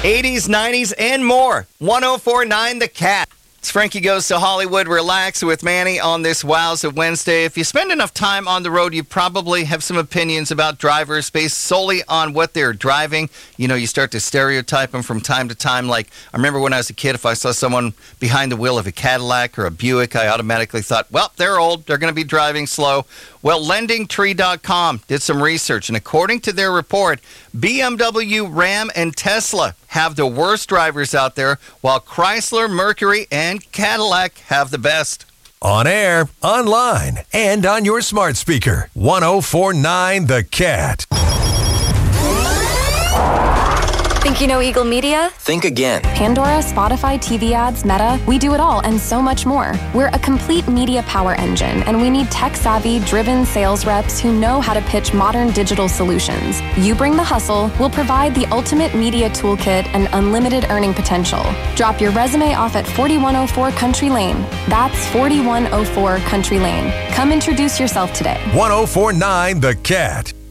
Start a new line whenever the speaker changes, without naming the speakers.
80s, 90s, and more. 104.9 The Cat. It's Frankie Goes to Hollywood. Relax with Manny on this Wowza Wednesday. If you spend enough time on the road, you probably have some opinions about drivers based solely on what they're driving. You know, you start to stereotype them from time to time. Like, I remember when I was a kid, if I saw someone behind the wheel of a Cadillac or a Buick, I automatically thought, well, they're old. They're going to be driving slow. Well, LendingTree.com did some research, and according to their report, BMW, Ram, and Tesla have the worst drivers out there, while Chrysler, Mercury, and Cadillac have the best.
On air, online, and on your smart speaker. 104.9 The Cat.
Think you know Eagle Media?
Think again.
Pandora, Spotify, TV ads, Meta, we do it all and so much more. We're a complete media power engine, and we need tech-savvy, driven sales reps who know how to pitch modern digital solutions. You bring the hustle, we'll provide the ultimate media toolkit and unlimited earning potential. Drop your resume off at 4104 Country Lane. That's 4104 Country Lane. Come introduce yourself today.
104.9 The Cat.